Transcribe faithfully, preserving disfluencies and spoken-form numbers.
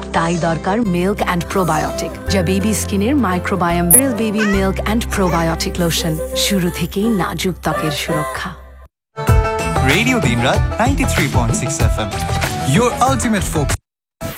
তাই দরকার milk and probiotic, যা বেবি স্কিনের microbiome. Real baby milk and probiotic lotion, শুরু থেকেই নাজুক ত্বকের সুরক্ষা। Radio Dinrat ninety-three point six F M. Your ultimate focus.